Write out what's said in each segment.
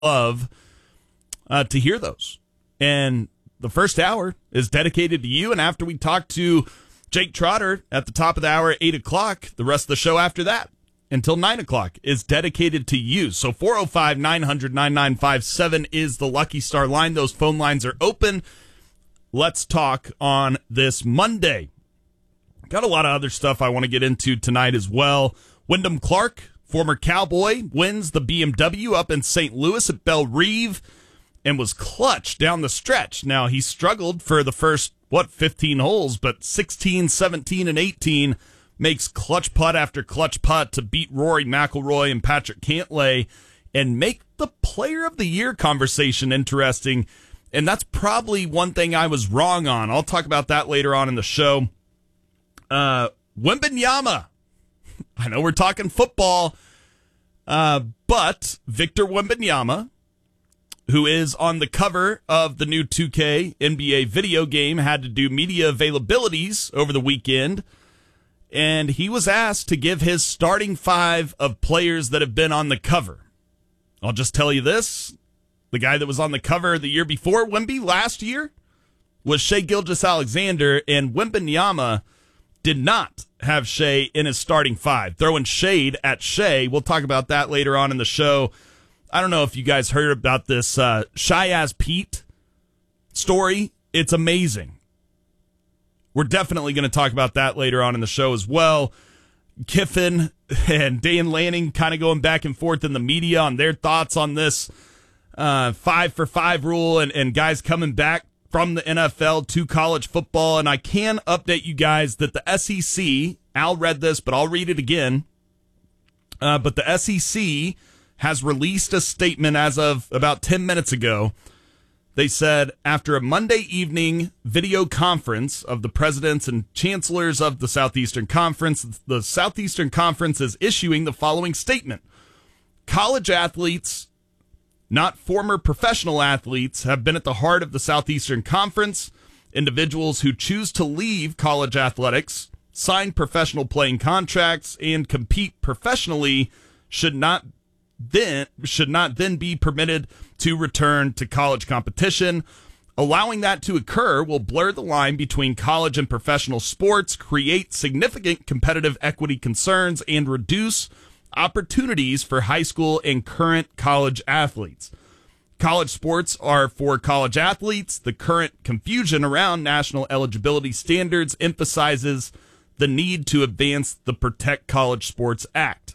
love to hear those. And the first hour is dedicated to you. And after we talk to Jake Trotter at the top of the hour at 8 o'clock, the rest of the show after that until 9 o'clock is dedicated to you. So 405-900-9957 is the Lucky Star line. Those phone lines are open. Let's talk on this Monday. Got a lot of other stuff I want to get into tonight as well. Wyndham Clark, former Cowboy, wins the BMW up in St. Louis at Belle Reve and was clutch down the stretch. Now, he struggled for the first, 15 holes, but 16, 17, and 18 makes clutch putt after clutch putt to beat Rory McIlroy and Patrick Cantlay and make the Player of the Year conversation interesting. And that's probably one thing I was wrong on. I'll talk about that later on in the show. Wembanyama. I know we're talking football, but Victor Wembanyama, who is on the cover of the new 2K NBA video game, had to do media availabilities over the weekend, and he was asked to give his starting five of players that have been on the cover. I'll just tell you this. The guy that was on the cover the year before Wemby last year was Shai Gilgeous-Alexander, and Wembanyama did not have Shai in his starting five. Throwing shade at Shai. We'll talk about that later on in the show. I don't know if you guys heard about this Shy As Pete story. It's amazing. We're definitely going to talk about that later on in the show as well. Kiffin and Dan Lanning kind of going back and forth in the media on their thoughts on this 5-for-5 rule and guys coming back from the NFL to college football. And I can update you guys that the SEC, Al read this, but I'll read it again. But the SEC has released a statement as of about 10 minutes ago. They said, after a Monday evening video conference of the presidents and chancellors of the Southeastern Conference, the Southeastern Conference is issuing the following statement. College athletes, not former professional athletes, have been at the heart of the Southeastern Conference. Individuals who choose to leave college athletics, sign professional playing contracts, and compete professionally should not then be permitted to return to college competition. Allowing that to occur will blur the line between college and professional sports, create significant competitive equity concerns, and reduce opportunities for high school and current college athletes. College sports are for college athletes. The current confusion around national eligibility standards emphasizes the need to advance the Protect College Sports Act.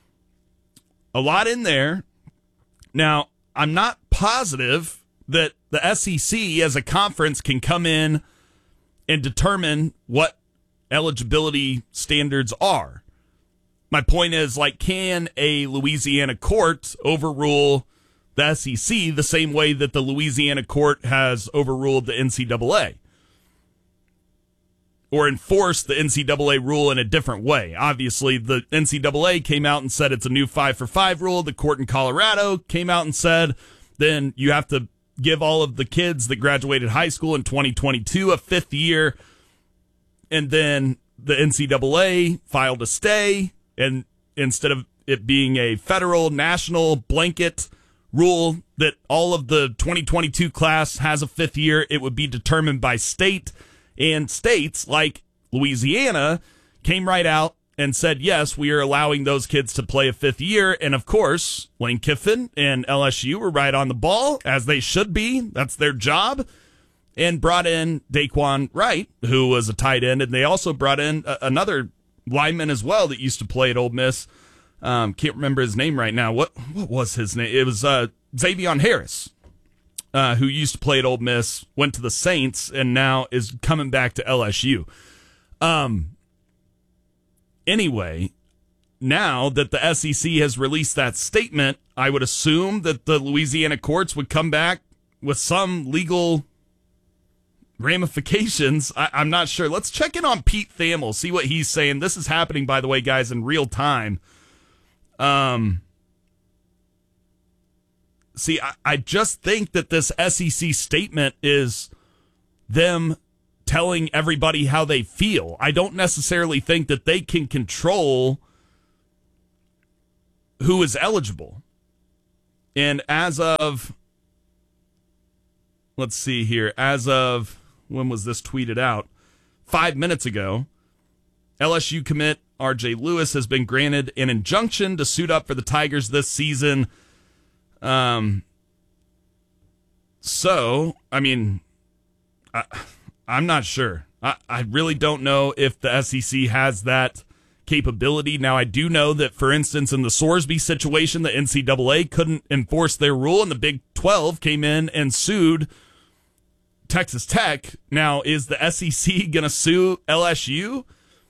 A lot in there. Now, I'm not positive that the SEC as a conference can come in and determine what eligibility standards are. My point is, can a Louisiana court overrule the SEC the same way that the Louisiana court has overruled the NCAA? Or enforce the NCAA rule in a different way. Obviously, the NCAA came out and said it's a new 5-for-5 rule. The court in Colorado came out and said then you have to give all of the kids that graduated high school in 2022 a fifth year. And then the NCAA filed a stay, and instead of it being a federal, national blanket rule that all of the 2022 class has a fifth year, it would be determined by state. And states like Louisiana came right out and said, yes, we are allowing those kids to play a fifth year. And, of course, Lane Kiffin and LSU were right on the ball, as they should be. That's their job. And brought in Daquan Wright, who was a tight end. And they also brought in another lineman as well that used to play at Ole Miss. Can't remember his name right now. What was his name? It was Xavion Harris. Who used to play at Ole Miss, went to the Saints, and now is coming back to LSU. Anyway, now that the SEC has released that statement, I would assume that the Louisiana courts would come back with some legal ramifications. I'm not sure. Let's check in on Pete Thamel, see what he's saying. This is happening, by the way, guys, in real time. See, I just think that this SEC statement is them telling everybody how they feel. I don't necessarily think that they can control who is eligible. And as of, let's see here, as of, when was this tweeted out? 5 minutes ago, LSU commit R.J. Lewis has been granted an injunction to suit up for the Tigers this season. So, I mean, I'm not sure. I really don't know if the SEC has that capability. Now, I do know that, for instance, in the Sorsby situation, the NCAA couldn't enforce their rule, and the Big 12 came in and sued Texas Tech. Now, is the SEC going to sue LSU?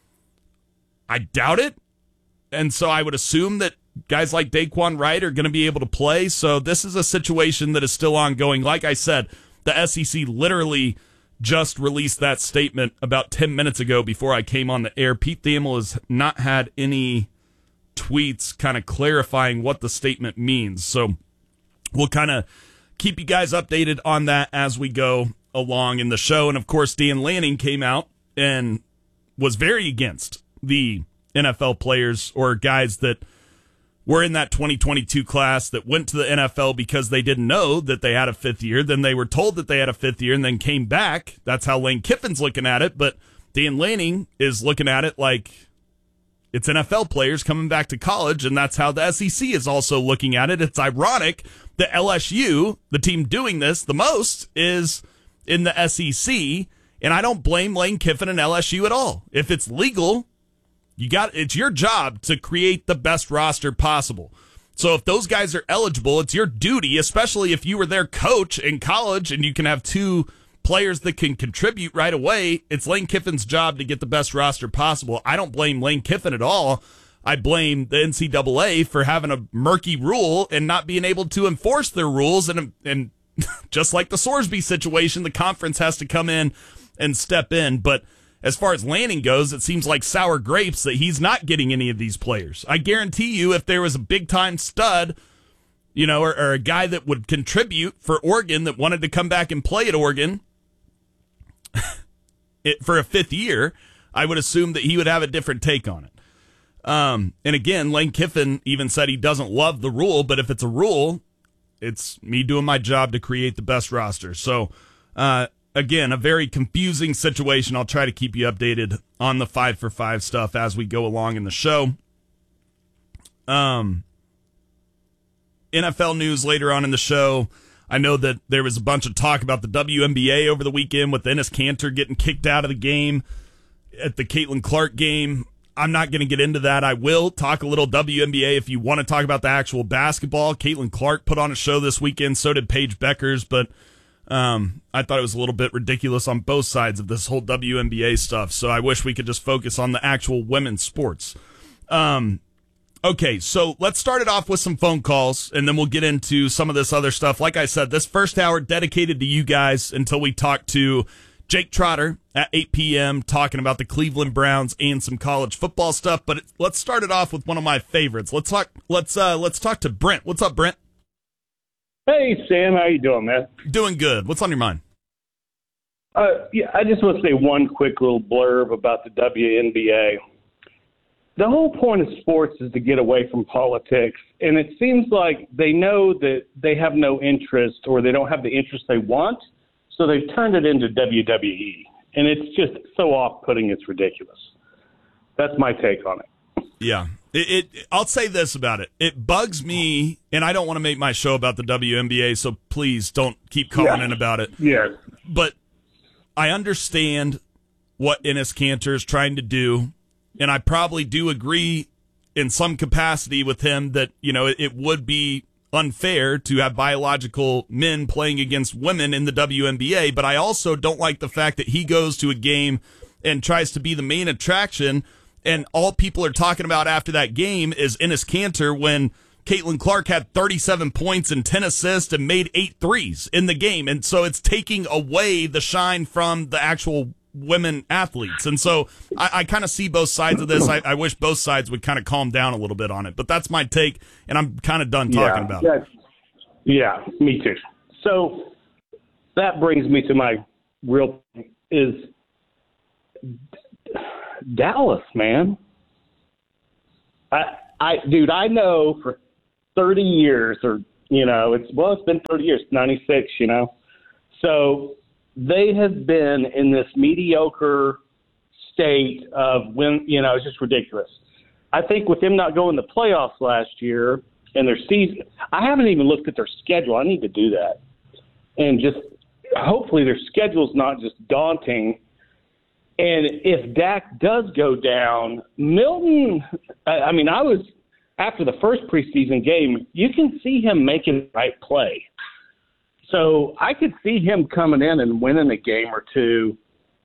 I doubt it. And so I would assume that guys like Daquan Wright are going to be able to play. So this is a situation that is still ongoing. Like I said, the SEC literally just released that statement about 10 minutes ago before I came on the air. Pete Thamel has not had any tweets kind of clarifying what the statement means. So we'll kind of keep you guys updated on that as we go along in the show. And of course, Dan Lanning came out and was very against the NFL players or guys that were in that 2022 class that went to the NFL because they didn't know that they had a fifth year. Then they were told that they had a fifth year and then came back. That's how Lane Kiffin's looking at it. But Dan Lanning is looking at it like it's NFL players coming back to college, and that's how the SEC is also looking at it. It's ironic that LSU, the team doing this the most, is in the SEC, and I don't blame Lane Kiffin and LSU at all. If it's legal, it's your job to create the best roster possible. So if those guys are eligible, it's your duty, especially if you were their coach in college and you can have two players that can contribute right away. It's Lane Kiffin's job to get the best roster possible. I don't blame Lane Kiffin at all. I blame the NCAA for having a murky rule and not being able to enforce their rules. And just like the Sorsby situation, the conference has to come in and step in. But as far as Lanning goes, it seems like sour grapes that he's not getting any of these players. I guarantee you, if there was a big-time stud, or a guy that would contribute for Oregon that wanted to come back and play at Oregon for a fifth year, I would assume that he would have a different take on it. And again, Lane Kiffin even said he doesn't love the rule, but if it's a rule, it's me doing my job to create the best roster. So, again, a very confusing situation. I'll try to keep you updated on the 5 for 5 stuff as we go along in the show. NFL news later on in the show. I know that there was a bunch of talk about the WNBA over the weekend with Enes Kanter getting kicked out of the game at the Caitlin Clark game. I'm not going to get into that. I will talk a little WNBA if you want to talk about the actual basketball. Caitlin Clark put on a show this weekend. So did Paige Beckers, but I thought it was a little bit ridiculous on both sides of this whole WNBA stuff, so I wish we could just focus on the actual women's sports. Okay, so let's start it off with some phone calls, and then we'll get into some of this other stuff. Like I said, this first hour dedicated to you guys until we talk to Jake Trotter at 8 p.m. talking about the Cleveland Browns and some college football stuff. But let's start it off with one of my favorites. Let's talk to Brent. What's up, Brent? Hey, Sam, how you doing, man? Doing good. What's on your mind? Yeah, I just want to say one quick little blurb about the WNBA. The whole point of sports is to get away from politics, and it seems like they know that they have no interest or they don't have the interest they want, so they've turned it into WWE, and it's just so off-putting it's ridiculous. That's my take on it. Yeah. I'll say this about it. It bugs me, and I don't want to make my show about the WNBA, so please don't keep calling in about it. Yeah. But I understand what Enes Kanter is trying to do, and I probably do agree in some capacity with him that, it would be unfair to have biological men playing against women in the WNBA, but I also don't like the fact that he goes to a game and tries to be the main attraction. And all people are talking about after that game is Enes Kanter when Caitlin Clark had 37 points and 10 assists and made 8 threes in the game. And so it's taking away the shine from the actual women athletes. And so I kind of see both sides of this. I wish both sides would kind of calm down a little bit on it. But that's my take, and I'm kind of done talking about it. Yeah, me too. So that brings me to my real point is Dallas, man. I know for 30 years or It's been 30 years, 96, So they have been in this mediocre state of it's just ridiculous. I think with them not going to playoffs last year and their season, I haven't even looked at their schedule. I need to do that. And just hopefully their schedule's not just daunting. And if Dak does go down, Milton, I was after the first preseason game, you can see him making the right play. So I could see him coming in and winning a game or two.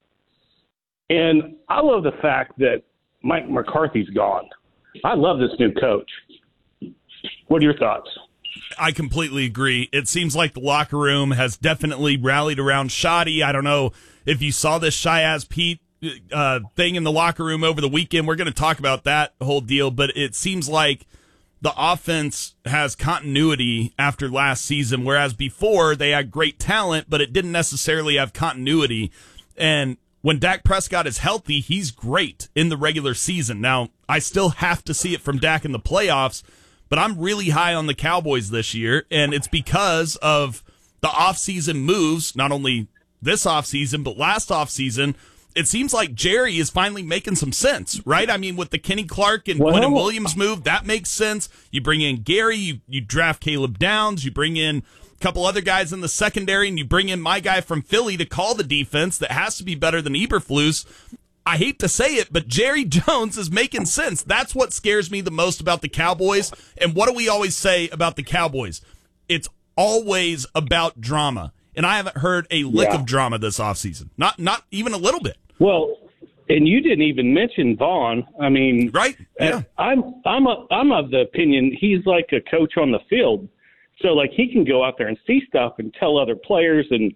And I love the fact that Mike McCarthy's gone. I love this new coach. What are your thoughts? I completely agree. It seems like the locker room has definitely rallied around Shoddy. I don't know if you saw this Shiaz Pete thing in the locker room over the weekend. We're going to talk about that whole deal, but it seems like the offense has continuity after last season, whereas before they had great talent, but it didn't necessarily have continuity. And when Dak Prescott is healthy, he's great in the regular season. Now, I still have to see it from Dak in the playoffs, but I'm really high on the Cowboys this year, and it's because of the offseason moves, not only this offseason, but last offseason. It seems like Jerry is finally making some sense, right? I mean, with the Kenny Clark and Quinnen Williams move, that makes sense. You bring in Gary, you draft Caleb Downs, you bring in a couple other guys in the secondary, and you bring in my guy from Philly to call the defense that has to be better than Eberflus. I hate to say it, but Jerry Jones is making sense. That's what scares me the most about the Cowboys. And what do we always say about the Cowboys? It's always about drama. And I haven't heard a lick of drama this offseason. Not even a little bit. Well, and you didn't even mention Vaughn. I mean, right? Yeah. I'm of the opinion he's like a coach on the field. So like he can go out there and see stuff and tell other players, and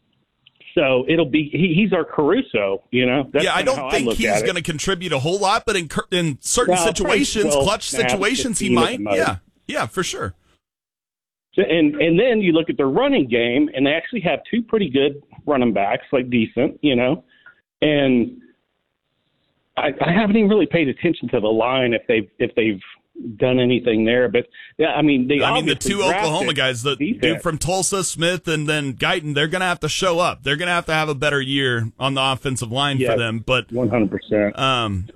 so it'll be he's our Caruso, That's I don't think he's going to contribute a whole lot, but in certain situations, clutch situations, he might. Yeah, for sure. And then you look at their running game, and they actually have two pretty good running backs, like decent, And I haven't even really paid attention to the line if they've done anything there. But yeah, the two Oklahoma guys, the dude from Tulsa, Smith, and then Guyton, they're going to have to show up. They're going to have a better year on the offensive line for them. But 100%.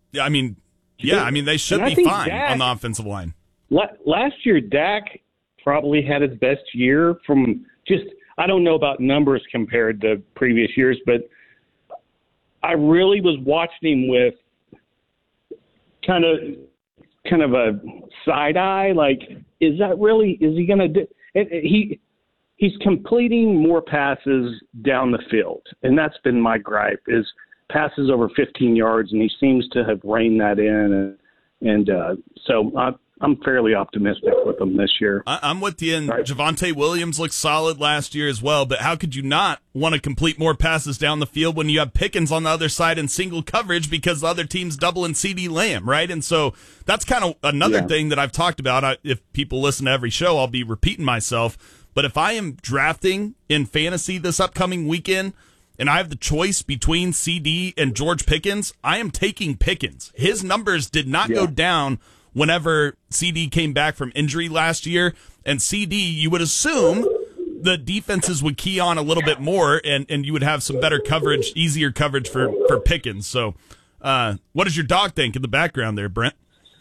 They should be fine on the offensive line. Last year, Dak probably had his best year from I don't know about numbers compared to previous years, but I really was watching him with kind of a side eye, like, is he going to do it? He's completing more passes down the field, and that's been my gripe, is passes over 15 yards, and he seems to have reined that in, and so I'm fairly optimistic with them this year. I'm with you, and Javonte Williams looked solid last year as well, but how could you not want to complete more passes down the field when you have Pickens on the other side in single coverage because the other team's doubling CeeDee Lamb, right? And so that's kind of another thing that I've talked about. If people listen to every show, I'll be repeating myself, but if I am drafting in fantasy this upcoming weekend and I have the choice between CD and George Pickens, I am taking Pickens. His numbers did not go down whenever CD came back from injury last year, and CD, you would assume the defenses would key on a little bit more, and you would have some better coverage, easier coverage for Pickens. So what does your dog think in the background there, Brent?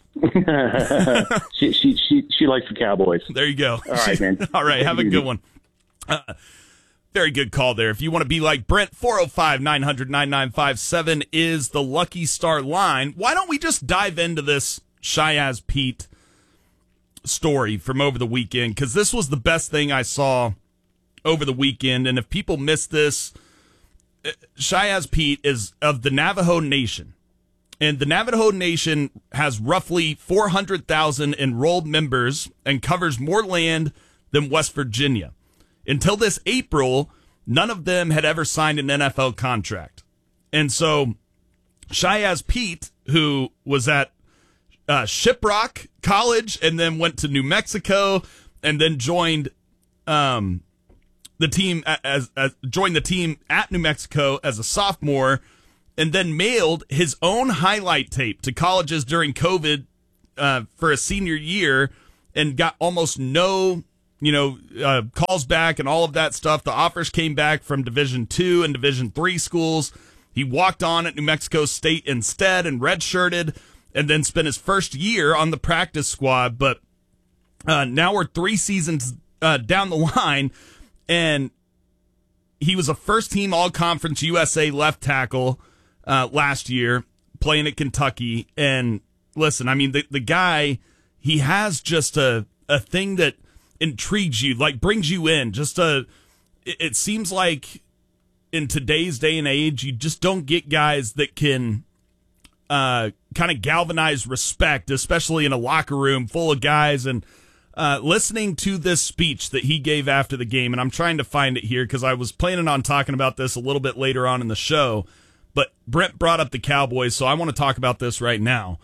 she likes the Cowboys. There you go. All right, man. All right, have a good one. Very good call there. If you want to be like Brent, 405-900-9957 is the Lucky Star line. Why don't we just dive into this Shiaz Pete story from over the weekend, because this was the best thing I saw over the weekend. And if people missed this, Shiaz Pete is of the Navajo Nation, and the Navajo Nation has roughly 400,000 enrolled members and covers more land than West Virginia. Until this April, none of them had ever signed an NFL contract. And so Shiaz Pete, who was at Shiprock College and then went to New Mexico and then joined the team joined the team at New Mexico as a sophomore, and then mailed his own highlight tape to colleges during COVID for a senior year, and got almost no calls back and all of that stuff. The offers came back from Division II and Division III schools. He walked on at New Mexico State instead and redshirted, and then spent his first year on the practice squad. But now we're 3 seasons down the line, and he was a first-team All-Conference USA left tackle last year, playing at Kentucky. And listen, I mean, the guy, he has just a thing that intrigues you, like brings you in. It seems like in today's day and age, you just don't get guys that can kind of galvanize respect, especially in a locker room full of guys. And listening to this speech that he gave after the game, and I'm trying to find it here because I was planning on talking about this a little bit later on in the show, but Brent brought up the Cowboys, so I want to talk about this right now.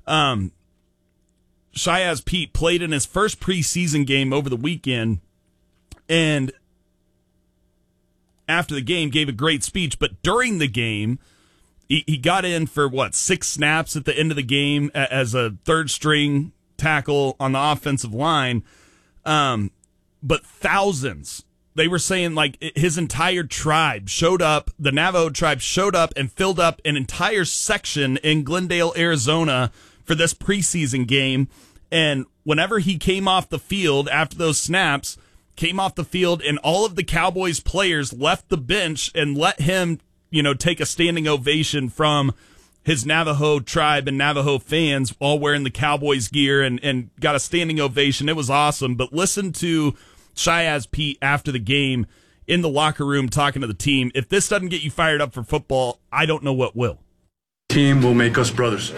Shiaz Pete played in his first preseason game over the weekend, and after the game gave a great speech, but during the game, he got in for, 6 snaps at the end of the game as a third-string tackle on the offensive line, but thousands. They were saying, like, his entire tribe showed up, the Navajo tribe showed up and filled up an entire section in Glendale, Arizona for this preseason game. And whenever he came off the field after those snaps, came off the field, and all of the Cowboys players left the bench and let him, take a standing ovation from his Navajo tribe and Navajo fans, all wearing the Cowboys gear, and got a standing ovation. It was awesome. But listen to Shiaz Pete after the game in the locker room talking to the team. If this doesn't get you fired up for football, I don't know what will. Team will make us brothers.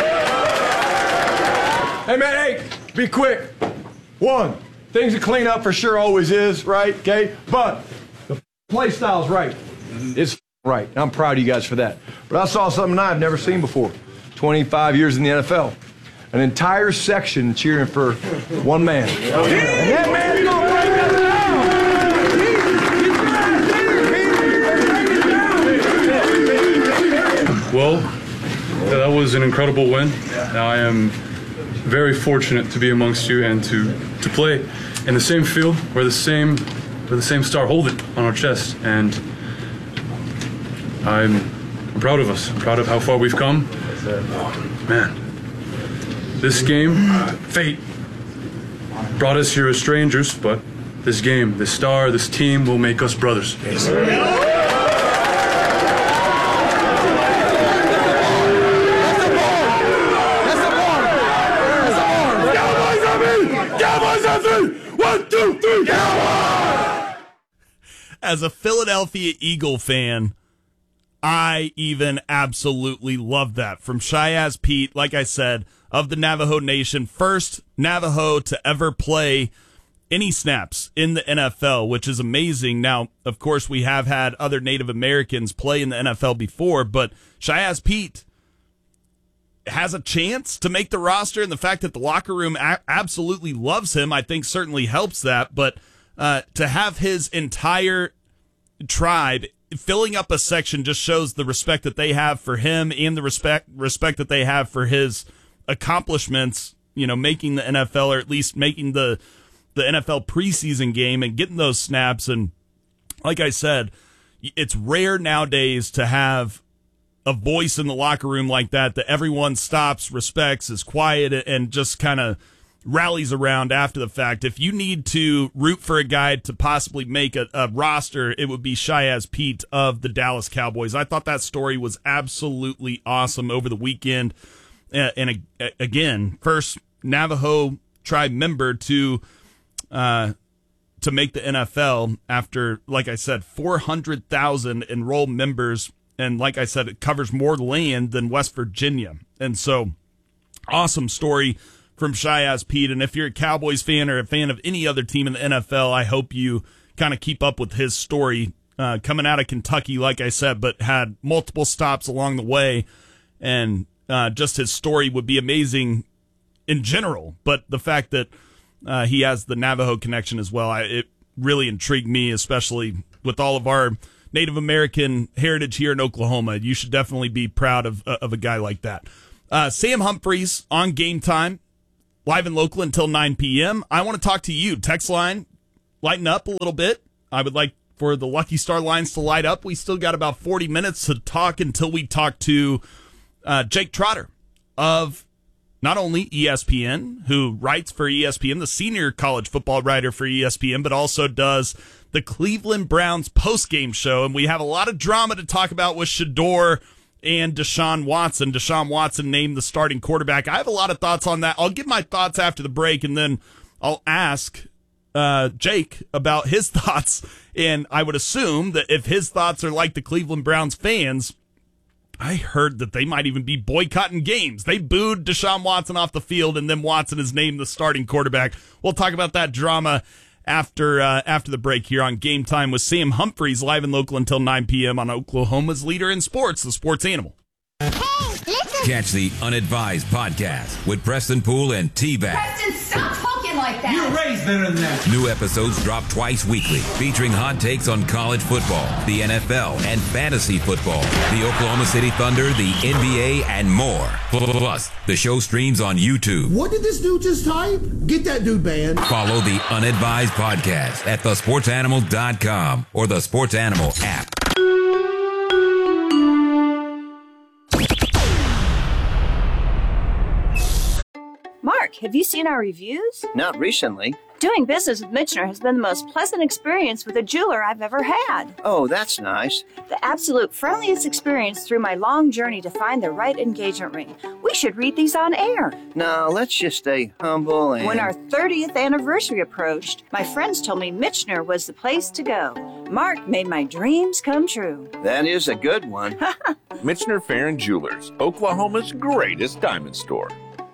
Hey, man, be quick. 1, things to clean up for sure always is, right? Okay? But the play style's right. It's right. I'm proud of you guys for that. But I saw something I've never seen before. 25 years in the NFL. An entire section cheering for one man. And that man's going to break us down. Well, that was an incredible win. I am very fortunate to be amongst you and to play in the same field where the same star hold it on our chest. And I'm proud of us. I'm proud of how far we've come. Man, this game, fate brought us here as strangers, but this game, this star, this team will make us brothers. One, two, three, Cowboys! As a Philadelphia Eagle fan, I even absolutely love that. From Shiaz Pete, like I said, of the Navajo Nation, first Navajo to ever play any snaps in the NFL, which is amazing. Now, of course, we have had other Native Americans play in the NFL before, but Shiaz Pete has a chance to make the roster, and the fact that the locker room absolutely loves him, I think certainly helps that. But to have his entire tribe filling up a section just shows the respect that they have for him and the respect that they have for his accomplishments, making the NFL, or at least making the NFL preseason game and getting those snaps. And like I said, it's rare nowadays to have a voice in the locker room like that everyone stops, respects, is quiet, and just kind of rallies around after the fact. If you need to root for a guy to possibly make a roster, it would be Shiaz Pete of the Dallas Cowboys. I thought that story was absolutely awesome over the weekend. And again, first Navajo tribe member to make the NFL after, like I said, 400,000 enrolled members. And like I said, it covers more land than West Virginia. And so, awesome story from Shiaz Pete. And if you're a Cowboys fan or a fan of any other team in the NFL, I hope you kind of keep up with his story. Coming out of Kentucky, like I said, but had multiple stops along the way. And just his story would be amazing in general. But the fact that he has the Navajo connection as well, it really intrigued me, especially with all of our Native American heritage here in Oklahoma. You should definitely be proud of a guy like that. Sam Humphries on Game Time live and local until 9 p.m. I want to talk to you. Text line, lighten up a little bit. I would like for the Lucky Star lines to light up. We still got about 40 minutes to talk until we talk to Jake Trotter of not only ESPN, who writes for ESPN, the senior college football writer for ESPN, but also does the Cleveland Browns postgame show. And we have a lot of drama to talk about with Shedeur and Deshaun Watson. Deshaun Watson named the starting quarterback. I have a lot of thoughts on that. I'll give my thoughts after the break, and then I'll ask Jake about his thoughts. And I would assume that if his thoughts are like the Cleveland Browns fans, I heard that they might even be boycotting games. They booed Deshaun Watson off the field, and then Watson is named the starting quarterback. We'll talk about that drama after the break here on Game Time with Sam Humphreys, live and local until 9 p.m. on Oklahoma's leader in sports, the Sports Animal. Hey, listen. Catch the Unadvised podcast with Preston Poole and T-Bag. Preston, stop talking like that. You're raised better than that. New episodes drop twice weekly, featuring hot takes on college football, the NFL, and fantasy football, the Oklahoma City Thunder, the NBA, and more. Plus, the show streams on YouTube. What did this dude just type? Get that dude banned. Follow the Unadvised podcast at thesportsanimal.com or the Sports Animal app. Mark, have you seen our reviews? Not recently. Doing business with Michener has been the most pleasant experience with a jeweler I've ever had. Oh, that's nice. The absolute friendliest experience through my long journey to find the right engagement ring. We should read these on air. Now, let's just stay humble and... When our 30th anniversary approached, my friends told me Michener was the place to go. Mark made my dreams come true. That is a good one. Michener Farron Jewelers, Oklahoma's greatest diamond store.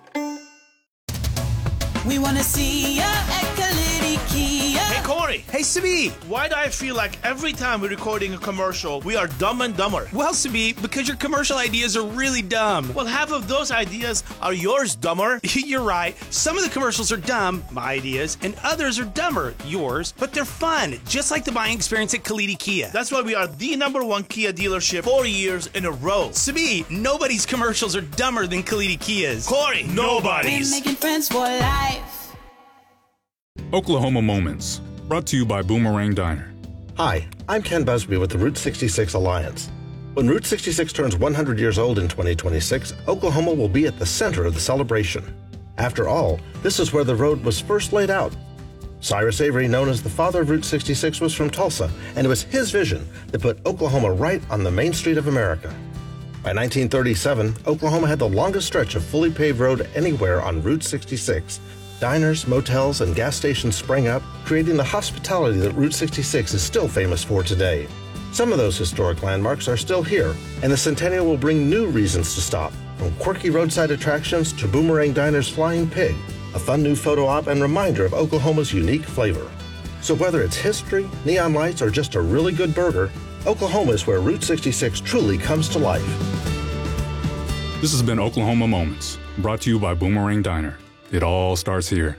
We want to see ya at Kalidi Kia. Hey, Corey. Hey, Sabi. Why do I feel like every time we're recording a commercial, we are dumb and dumber? Well, Sabi, because your commercial ideas are really dumb. Well, half of those ideas are yours, dumber. You're right. Some of the commercials are dumb, my ideas, and others are dumber, yours, but they're fun, just like the buying experience at Kalidi Kia. That's why we are the #1 Kia dealership 4 years in a row. Sabi, nobody's commercials are dumber than Kalidi Kia's. Corey, nobody's. We're making friends for life. Oklahoma Moments, brought to you by Boomerang Diner. Hi, I'm Ken Busby with the Route 66 Alliance. When Route 66 turns 100 years old in 2026, Oklahoma will be at the center of the celebration. After all, this is where the road was first laid out. Cyrus Avery, known as the father of Route 66, was from Tulsa, and it was his vision that put Oklahoma right on the main street of America. By 1937, Oklahoma had the longest stretch of fully paved road anywhere on Route 66. Diners, motels, and gas stations sprang up, creating the hospitality that Route 66 is still famous for today. Some of those historic landmarks are still here, and the Centennial will bring new reasons to stop, from quirky roadside attractions to Boomerang Diner's Flying Pig, a fun new photo op and reminder of Oklahoma's unique flavor. So whether it's history, neon lights, or just a really good burger, Oklahoma is where Route 66 truly comes to life. This has been Oklahoma Moments, brought to you by Boomerang Diner. It all starts here.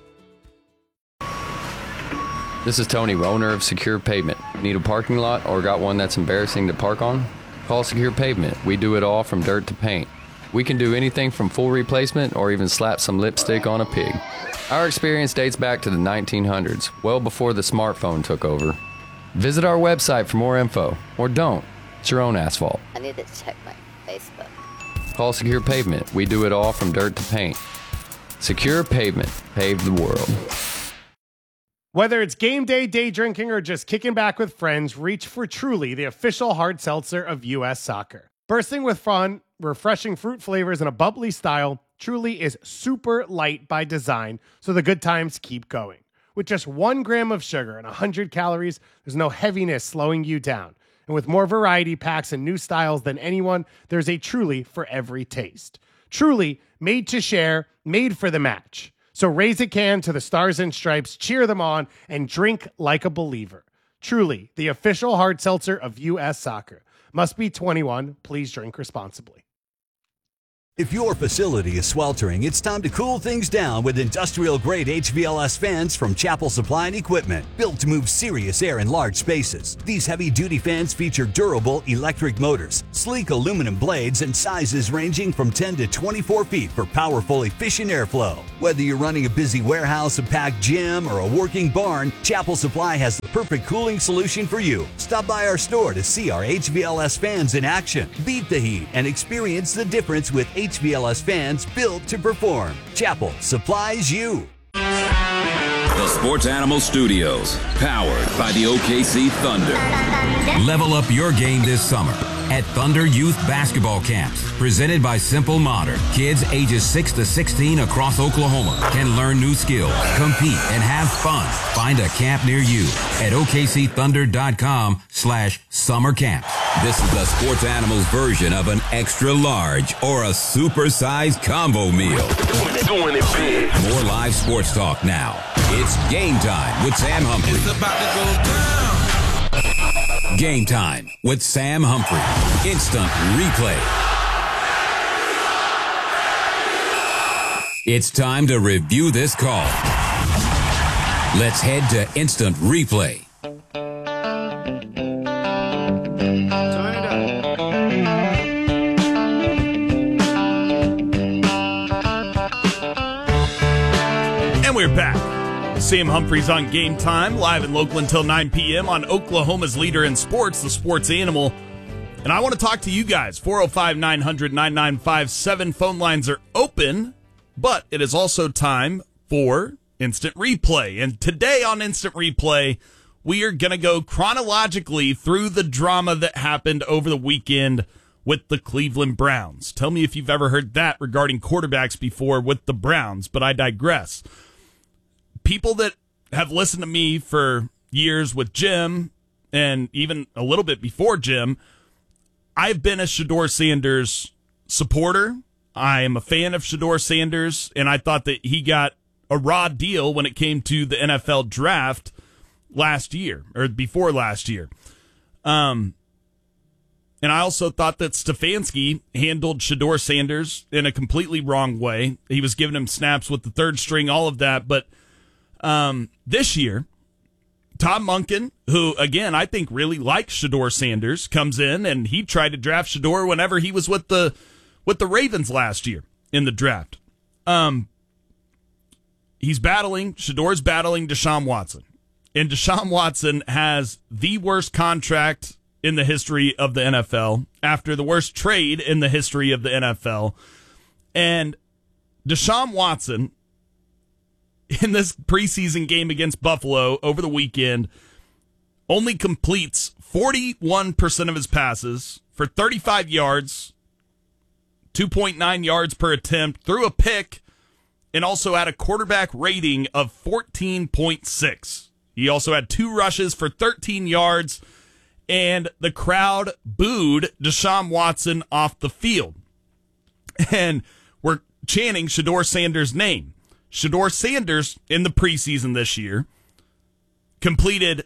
This is Tony, owner of Secure Pavement. Need a parking lot or got one that's embarrassing to park on? Call Secure Pavement. We do it all from dirt to paint. We can do anything from full replacement or even slap some lipstick on a pig. Our experience dates back to the 1900s, well before the smartphone took over. Visit our website for more info, or don't. It's your own asphalt. I need to check my Facebook. Call Secure Pavement. We do it all from dirt to paint. Secure Pavement. Pave the world. Whether it's game day, day drinking, or just kicking back with friends, reach for Truly, the official hard seltzer of U.S. Soccer. Bursting with fun, refreshing fruit flavors, and a bubbly style, Truly is super light by design, so the good times keep going. With just 1 gram of sugar and 100 calories, there's no heaviness slowing you down. And with more variety packs and new styles than anyone, there's a Truly for every taste. Truly, made to share, made for the match. So raise a can to the Stars and Stripes, cheer them on, and drink like a believer. Truly, the official hard seltzer of U.S. Soccer. Must be 21. Please drink responsibly. If your facility is sweltering, it's time to cool things down with industrial-grade HVLS fans from Chapel Supply and Equipment, built to move serious air in large spaces. These heavy-duty fans feature durable electric motors, sleek aluminum blades, and sizes ranging from 10 to 24 feet for powerful, efficient airflow. Whether you're running a busy warehouse, a packed gym, or a working barn, Chapel Supply has the perfect cooling solution for you. Stop by our store to see our HVLS fans in action. Beat the heat and experience the difference with HVLS fans built to perform. Chapel supplies you. The Sports Animal Studios, powered by the OKC Thunder. Level up your game this summer at Thunder Youth Basketball Camps, presented by Simple Modern. Kids ages 6 to 16 across Oklahoma can learn new skills, compete, and have fun. Find a camp near you at OKCThunder.com/summer camps. This is the Sports Animals version of an extra large or a super-sized combo meal. Doing it big. More live sports talk now. It's Game Time with Sam Humphrey. It's about to go down. Game Time with Sam Humphrey. Instant replay. It's time to review this call. Let's head to Instant Replay. And we're back. Sam Humphreys on Game Time, live and local until 9 p.m. on Oklahoma's leader in sports, the Sports Animal. And I want to talk to you guys. 405-900-9957. Phone lines are open, but it is also time for Instant Replay. And today on Instant Replay, we are going to go chronologically through the drama that happened over the weekend with the Cleveland Browns. Tell me if you've ever heard that regarding quarterbacks before with the Browns, but I digress. People that have listened to me for years with Jim, and even a little bit before Jim, I've been a Shedeur Sanders supporter. I am a fan of Shedeur Sanders, and I thought that he got a raw deal when it came to the NFL draft last year, or before last year. And I also thought that Stefanski handled Shedeur Sanders in a completely wrong way. He was giving him snaps with the third string, all of that, but this year, Tom Monken, who, again, I think really likes Shedeur Sanders, comes in, and he tried to draft Shedeur whenever he was with the Ravens last year in the draft. He's battling Deshaun Watson. And Deshaun Watson has the worst contract in the history of the NFL, after the worst trade in the history of the NFL. And Deshaun Watson, in this preseason game against Buffalo over the weekend, only completes 41% of his passes for 35 yards, 2.9 yards per attempt, threw a pick, and also had a quarterback rating of 14.6. He also had 2 rushes for 13 yards, and the crowd booed Deshaun Watson off the field. And we're chanting Shedeur Sanders' name. Shedeur Sanders, in the preseason this year, completed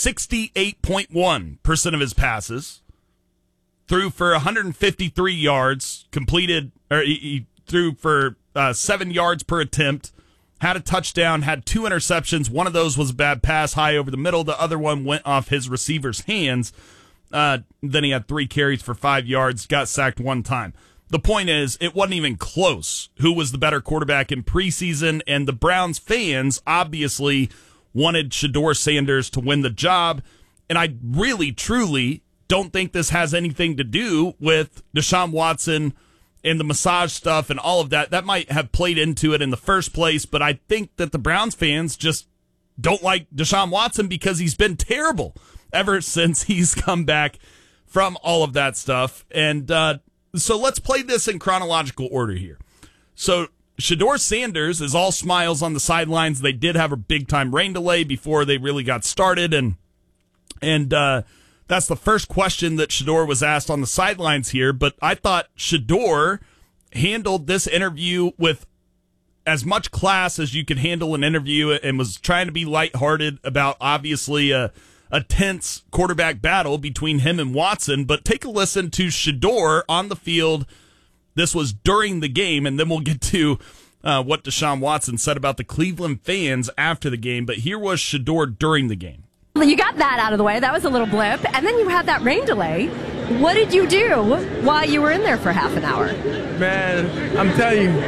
68.1% of his passes, threw for 153 yards, he threw for 7 yards per attempt, had a touchdown, had 2 interceptions. One of those was a bad pass high over the middle. The other one went off his receiver's hands. Then he had 3 carries for 5 yards, got sacked 1 time. The point is, it wasn't even close who was the better quarterback in preseason, and the Browns fans obviously wanted Shedeur Sanders to win the job, and I really, truly don't think this has anything to do with Deshaun Watson and the massage stuff and all of that. That might have played into it in the first place, but I think that the Browns fans just don't like Deshaun Watson because he's been terrible ever since he's come back from all of that stuff. And so let's play this in chronological order here. So Shedeur Sanders is all smiles on the sidelines. They did have a big-time rain delay before they really got started, and that's the first question that Shedeur was asked on the sidelines here. But I thought Shedeur handled this interview with as much class as you could handle an interview, and was trying to be lighthearted about, obviously, a tense quarterback battle between him and Watson. But take a listen to Shedeur on the field This was during the game, and then we'll get to what Deshaun Watson said about the Cleveland fans after the game. But here was Shedeur during the game. You got that out of the way. That was a little blip. And then you had that rain delay. What did you do while you were in there for half an hour? Man, I'm telling you,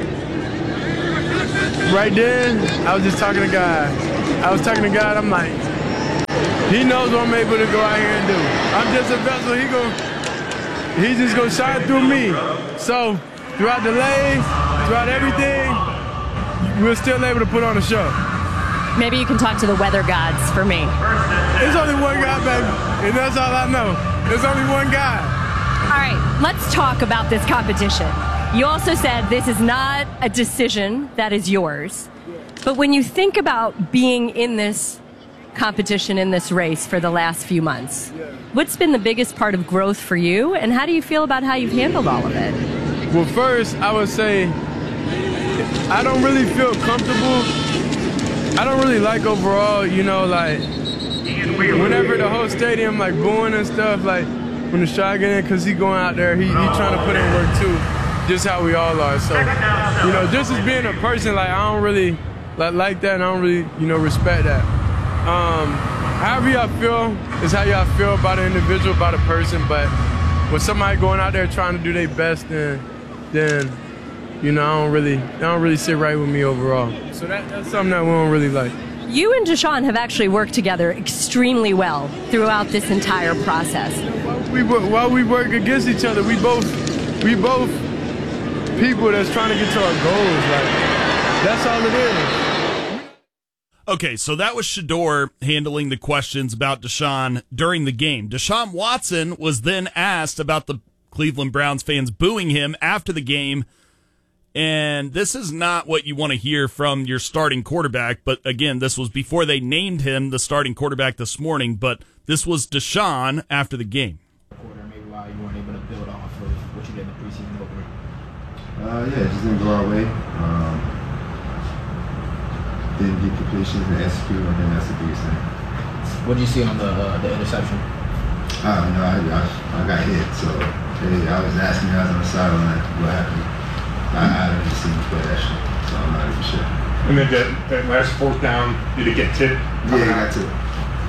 right then, I was just talking to God. I'm like, he knows what I'm able to go out here and do. I'm just a vessel. He's just going to shine through me. So throughout the lanes, throughout everything, we're still able to put on a show. Maybe you can talk to the weather gods for me. There's only one guy, baby, and that's all I know. There's only one guy. All right, let's talk about this competition. You also said this is not a decision that is yours. But when you think about being in this competition, in this race for the last few months, what's been the biggest part of growth for you, and how do you feel about how you've handled all of it? Well, first, I would say I don't really feel comfortable. I don't really like overall, you know, like, whenever the whole stadium, like, booing and stuff, like, when the shot get in, because he going out there, he trying to put in work, too, just how we all are. So, you know, just as being a person, like, I don't really like that, and I don't really, you know, respect that. However y'all feel is how y'all feel about an individual, about a person, but with somebody going out there trying to do their best, then you know, I don't really sit right with me overall. So that's something that we don't really like. You and Deshaun have actually worked together extremely well throughout this entire process. While we work against each other, we both people that's trying to get to our goals. Like, that's all it is. Okay, so that was Shedeur handling the questions about Deshaun during the game. Deshaun Watson was then asked about the Cleveland Browns fans booing him after the game. And this is not what you want to hear from your starting quarterback. But again, this was before they named him the starting quarterback this morning. But this was Deshaun after the game. Maybe why you weren't able to build off of what you did in the preseason opener. Yeah, it just didn't go our way. Didn't get completions and execute. I think that's the biggest thing. What did you see on the interception? I got hit. So I was asking guys on the sideline what happened. I haven't even seen him play that shit, so I'm not even sure. And then that last fourth down, did it get tipped? Yeah, it got tipped.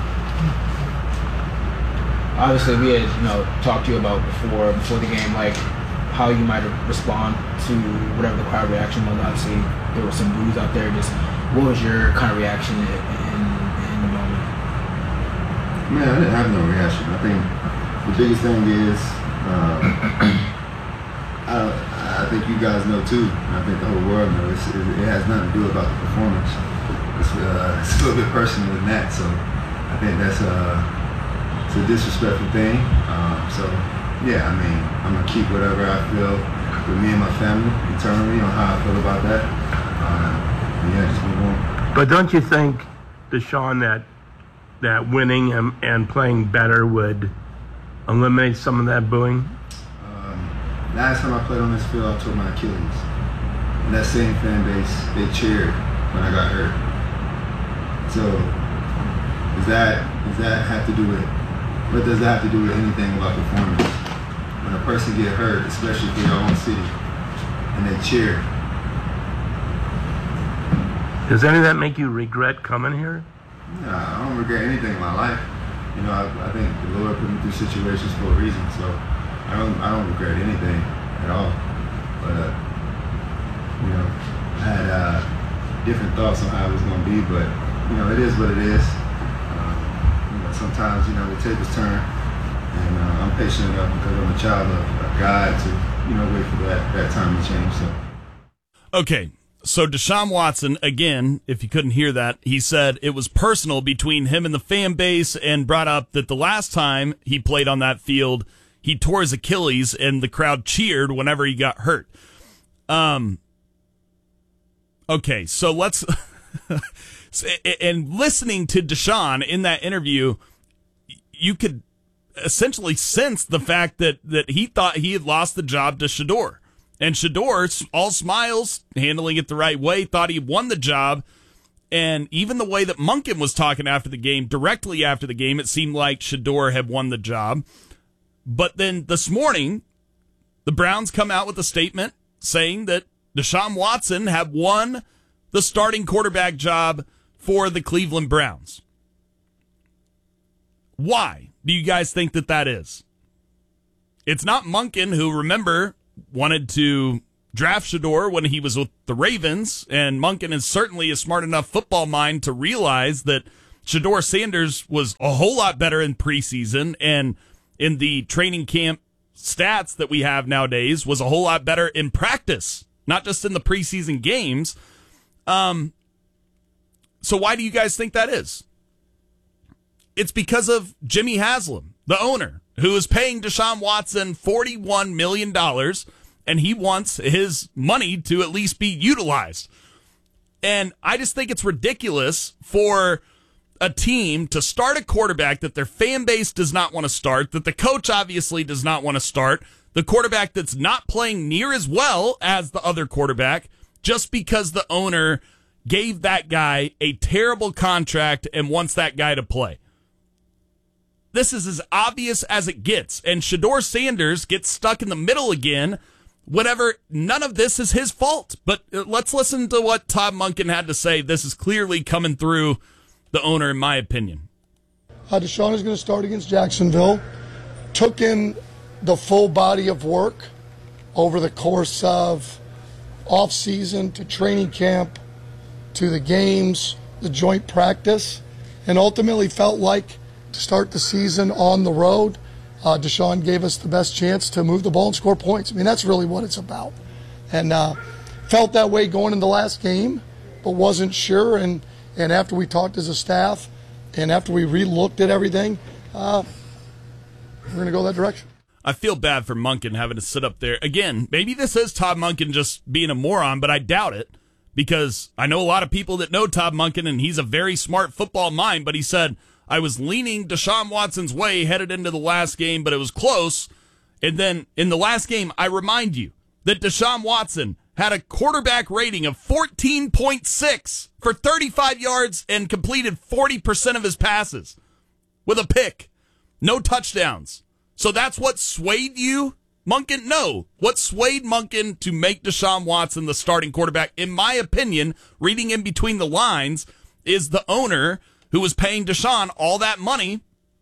Obviously, we had talked to you about before the game, like how you might respond to whatever the crowd reaction was. Obviously, there was some boos out there. Just what was your kind of reaction in the moment? Man, I didn't have no reaction. I think the biggest thing is I think you guys know too. I think the whole world knows. It has nothing to do about the performance. It's a little bit personal than that. So I think that's it's a disrespectful thing. So yeah, I mean, I'm gonna keep whatever I feel with me and my family internally on how I feel about that. And yeah, just move on. But don't you think, Deshaun, that winning and playing better would eliminate some of that booing? Last time I played on this field, I tore my Achilles. And that same fan base, they cheered when I got hurt. So, does that have to do with, what does that have to do with anything about performance? When a person get hurt, especially for your own city, and they cheer. Does any of that make you regret coming here? Nah, I don't regret anything in my life. You know, I think the Lord put me through situations for a reason, so I don't regret anything at all. But you know, I had different thoughts on how it was going to be, but you know, it is what it is. You know, sometimes the tables turn, and I'm patient enough because I'm a child of God to wait for that time to change. So. Okay. So Deshaun Watson, again, if you couldn't hear that, he said it was personal between him and the fan base, and brought up that the last time he played on that field, he tore his Achilles and the crowd cheered whenever he got hurt. Okay, so let's and listening to Deshaun in that interview, you could essentially sense the fact that he thought he had lost the job to Shedeur. And Shedeur, all smiles, handling it the right way, thought he won the job. And even the way that Monken was talking after the game, directly after the game, it seemed like Shedeur had won the job. But then this morning, the Browns come out with a statement saying that Deshaun Watson had won the starting quarterback job for the Cleveland Browns. Why do you guys think that is? It's not Monken, who, remember, wanted to draft Shedeur when he was with the Ravens, and Monken is certainly a smart enough football mind to realize that Shedeur Sanders was a whole lot better in preseason, and in the training camp stats that we have nowadays was a whole lot better in practice, not just in the preseason games. So why do you guys think that is? It's because of Jimmy Haslam, the owner, who is paying Deshaun Watson $41 million, and he wants his money to at least be utilized. And I just think it's ridiculous for a team to start a quarterback that their fan base does not want to start, that the coach obviously does not want to start, the quarterback that's not playing near as well as the other quarterback, just because the owner gave that guy a terrible contract and wants that guy to play. This is as obvious as it gets, and Shedeur Sanders gets stuck in the middle again whenever none of this is his fault. But let's listen to what Todd Monken had to say. This is clearly coming through the owner, in my opinion. Deshaun is going to start against Jacksonville. Took in the full body of work over the course of off-season to training camp to the games, the joint practice, and ultimately felt like to start the season on the road, Deshaun gave us the best chance to move the ball and score points. I mean, that's really what it's about. And felt that way going in the last game, but wasn't sure. And after we talked as a staff and after we re-looked at everything, we're going to go that direction. I feel bad for Monken having to sit up there. Again, maybe this is Todd Monken just being a moron, but I doubt it, because I know a lot of people that know Todd Monken, and he's a very smart football mind, but he said, I was leaning Deshaun Watson's way headed into the last game, but it was close. And then in the last game, I remind you that Deshaun Watson had a quarterback rating of 14.6 for 35 yards and completed 40% of his passes with a pick. No touchdowns. So that's what swayed you, Monken? No. What swayed Monken to make Deshaun Watson the starting quarterback, in my opinion, reading in between the lines, is the owner who was paying Deshaun all that money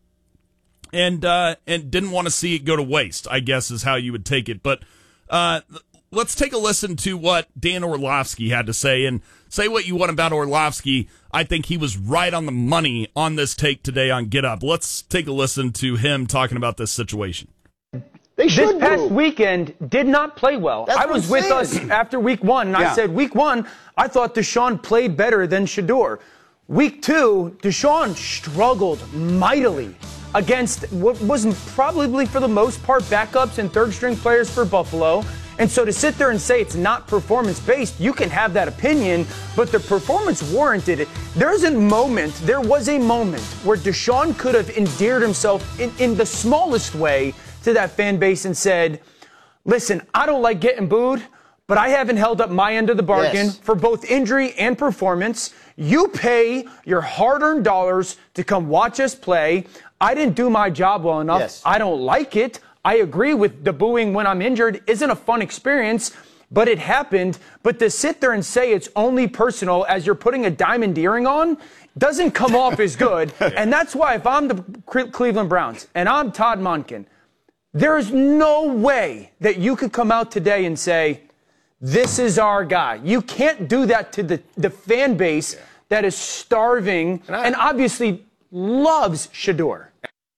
and didn't want to see it go to waste, I guess is how you would take it. But let's take a listen to what Dan Orlovsky had to say, and say what you want about Orlovsky. I think he was right on the money on this take today on Get Up. Let's take a listen to him talking about this situation. This past weekend did not play well. That's I was with us after week one, and I said, week one, I thought Deshaun played better than Shedeur. Week two, Deshaun struggled mightily against what was probably for the most part backups and third-string players for Buffalo. And so to sit there and say it's not performance-based, you can have that opinion, but the performance warranted it. There was a moment where Deshaun could have endeared himself in the smallest way to that fan base and said, listen, I don't like getting booed, but I haven't held up my end of the bargain for both injury and performance. You pay your hard-earned dollars to come watch us play. I didn't do my job well enough. Yes. I don't like it. I agree with the booing when I'm injured isn't a fun experience, but it happened. But to sit there and say it's only personal as you're putting a diamond earring on doesn't come off as good. And that's why if I'm the Cleveland Browns and I'm Todd Monken, there is no way that you could come out today and say, this is our guy. You can't do that to the fan base that is starving and obviously loves Shedeur.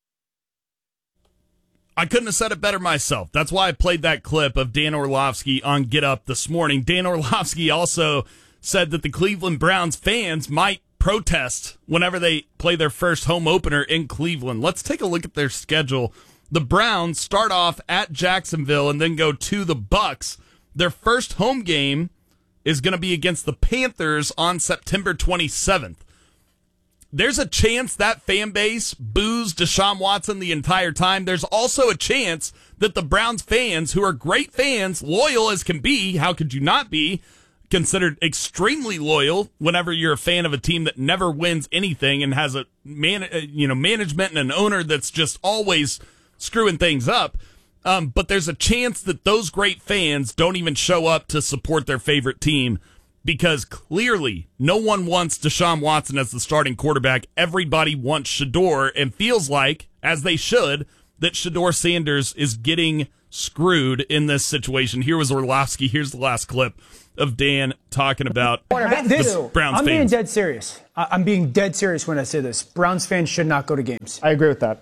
I couldn't have said it better myself. That's why I played that clip of Dan Orlovsky on Get Up this morning. Dan Orlovsky also said that the Cleveland Browns fans might protest whenever they play their first home opener in Cleveland. Let's take a look at their schedule. The Browns start off at Jacksonville and then go to the Bucs. Their first home game is going to be against the Panthers on September 27th. There's a chance that fan base boos Deshaun Watson the entire time. There's also a chance that the Browns fans, who are great fans, loyal as can be, how could you not be considered extremely loyal whenever you're a fan of a team that never wins anything and has a management and an owner that's just always screwing things up. But there's a chance that those great fans don't even show up to support their favorite team because clearly no one wants Deshaun Watson as the starting quarterback. Everybody wants Shedeur and feels like, as they should, that Shedeur Sanders is getting screwed in this situation. Here was Orlovsky. Here's the last clip of Dan talking about the Browns I'm fans. being dead serious. I'm being dead serious when I say this. Browns fans should not go to games. I agree with that.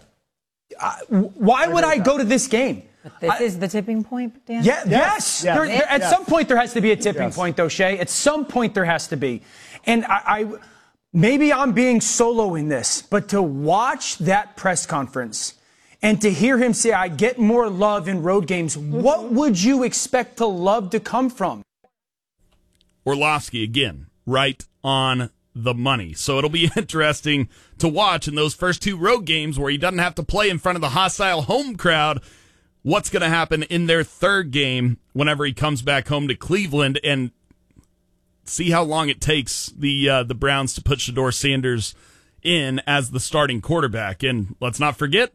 Why would I go to this game? But this is the tipping point, Dan? Yeah, yes. At some point, there has to be a tipping point, though, Shay. At some point, there has to be. And I maybe I'm being solo in this, but to watch that press conference and to hear him say, I get more love in road games, what would you expect the love to come from? Orlovsky, again, right on the money. So it'll be interesting to watch in those first two road games where he doesn't have to play in front of the hostile home crowd. What's going to happen in their third game whenever he comes back home to Cleveland, and see how long it takes the Browns to put Shedeur Sanders in as the starting quarterback. And let's not forget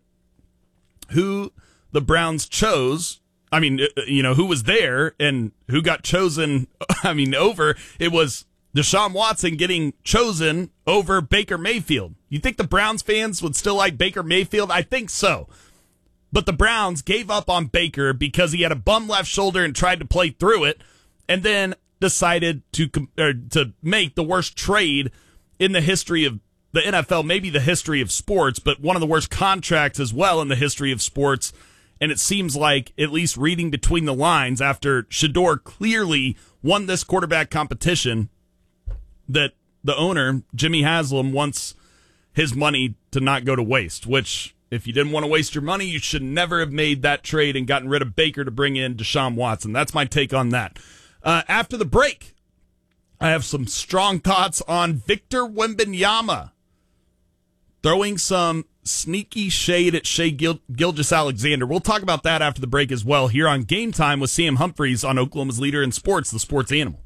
who the Browns chose. I mean, who was there and who got chosen, over. It was Deshaun Watson getting chosen over Baker Mayfield. You think the Browns fans would still like Baker Mayfield? I think so. But the Browns gave up on Baker because he had a bum left shoulder and tried to play through it, and then decided to make the worst trade in the history of the NFL, maybe the history of sports, but one of the worst contracts as well in the history of sports. And it seems like, at least reading between the lines, after Shedeur clearly won this quarterback competition, that the owner, Jimmy Haslam, wants his money to not go to waste, which, if you didn't want to waste your money, you should never have made that trade and gotten rid of Baker to bring in Deshaun Watson. That's my take on that. After the break, I have some strong thoughts on Victor Wembanyama throwing some sneaky shade at Shai Gilgeous-Alexander. We'll talk about that after the break as well here on Game Time with Sam Humphreys on Oklahoma's leader in sports, the Sports Animal.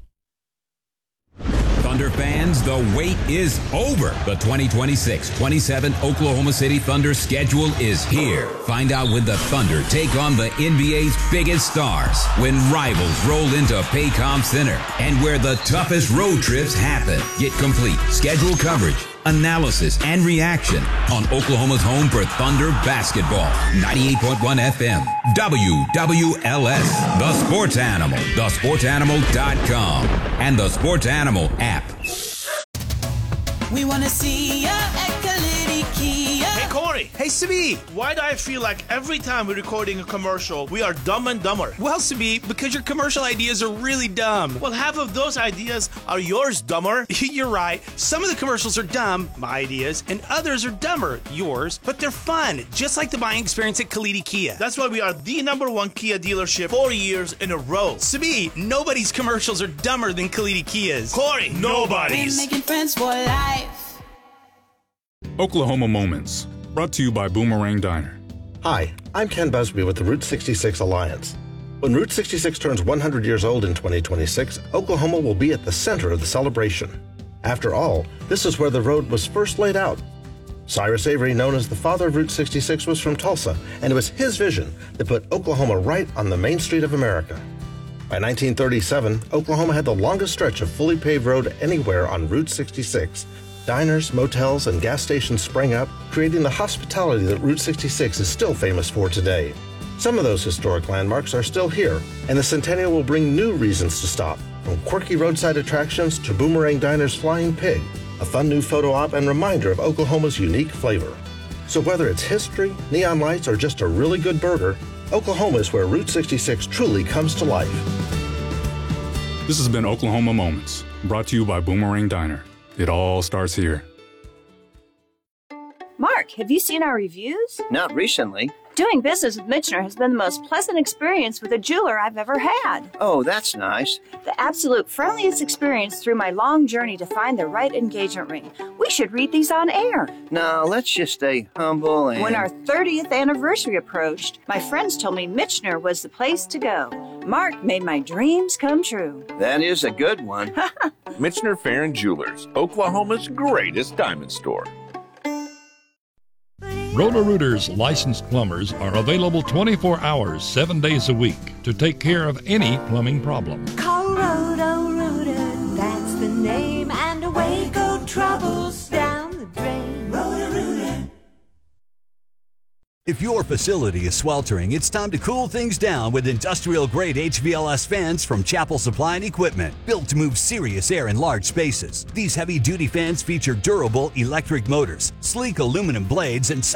Thunder fans, the wait is over. The 2026-27 Oklahoma City Thunder schedule is here. Find out when the Thunder take on the NBA's biggest stars, when rivals roll into Paycom Center, and where the toughest road trips happen. Get complete schedule coverage, analysis, and reaction on Oklahoma's home for Thunder basketball. 98.1 FM, WWLS, The Sports Animal, thesportsanimal.com, and the Sports Animal app. We want to see ya at Kalidi Kia. Hey, Corey. Hey, Sabi. Why do I feel like every time we're recording a commercial, we are dumb and dumber? Well, Sabi, because your commercial ideas are really dumb. Well, half of those ideas are yours, dumber. You're right. Some of the commercials are dumb, my ideas, and others are dumber, yours, but they're fun, just like the buying experience at Kalidi Kia. That's why we are the #1 Kia dealership 4 years in a row. Sabi, nobody's commercials are dumber than Kalidi Kia's. Corey, nobody's. We're making friends for life. Oklahoma Moments, brought to you by Boomerang Diner. Hi, I'm Ken Busby with the Route 66 Alliance. When Route 66 turns 100 years old in 2026, Oklahoma will be at the center of the celebration. After all, this is where the road was first laid out. Cyrus Avery, known as the father of Route 66, was from Tulsa, and it was his vision that put Oklahoma right on the main street of America. By 1937, Oklahoma had the longest stretch of fully paved road anywhere on Route 66. Diners, motels, and gas stations sprang up, creating the hospitality that Route 66 is still famous for today. Some of those historic landmarks are still here, and the Centennial will bring new reasons to stop, from quirky roadside attractions to Boomerang Diner's Flying Pig, a fun new photo op and reminder of Oklahoma's unique flavor. So whether it's history, neon lights, or just a really good burger, Oklahoma is where Route 66 truly comes to life. This has been Oklahoma Moments, brought to you by Boomerang Diner. It all starts here. Mark, have you seen our reviews? Not recently. Doing business with Michener has been the most pleasant experience with a jeweler I've ever had. Oh, that's nice. The absolute friendliest experience through my long journey to find the right engagement ring. We should read these on air. No, let's just stay humble and... When our 30th anniversary approached, my friends told me Michener was the place to go. Mark made my dreams come true. That is a good one. Michener Farron Jewelers, Oklahoma's greatest diamond store. Roto-Rooter's licensed plumbers are available 24 hours, 7 days a week to take care of any plumbing problem. Call Roto-Rooter, that's the name, and away go troubles down the drain. Roto-Rooter. If your facility is sweltering, it's time to cool things down with industrial-grade HVLS fans from Chapel Supply and Equipment, built to move serious air in large spaces. These heavy-duty fans feature durable electric motors, sleek aluminum blades, and